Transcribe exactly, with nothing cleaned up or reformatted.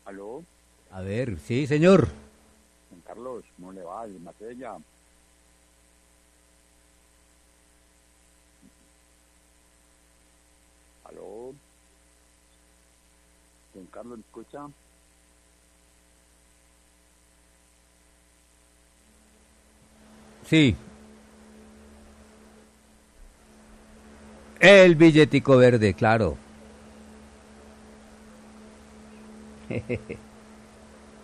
Aló, A ver, sí, señor. Juan Carlos, ¿cómo le va? ¿De Matella? Aló, Juan Carlos, ¿me escucha? Sí. El billetico verde, claro.